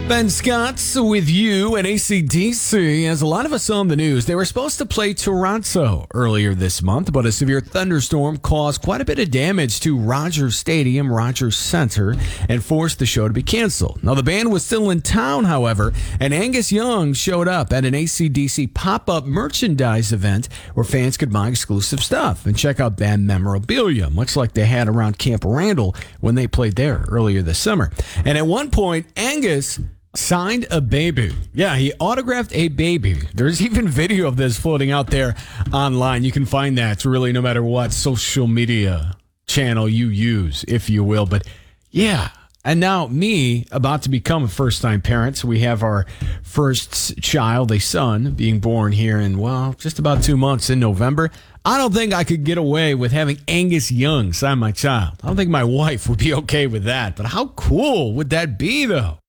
Ben Scott's with you at AC/DC. As a lot of us saw in the news, they were supposed to play Toronto earlier this month, but a severe thunderstorm caused quite a bit of damage to Rogers Stadium, Rogers Center, and forced the show to be canceled. Now, the band was still in town, however, and Angus Young showed up at an AC/DC pop-up merchandise event where fans could buy exclusive stuff and check out band memorabilia, much like they had around Camp Randall when they played there earlier this summer. And at one point, Angus signed a baby. Yeah, he autographed a baby. There's even video of this floating out there online. You can find that really no matter what social media channel you use, if you will. But yeah, and now me about to become a first-time parent. So we have our first child, a son, being born here in, well, just about 2 months in November. I don't think I could get away with having Angus Young sign my child. I don't think my wife would be okay with that. But how cool would that be, though?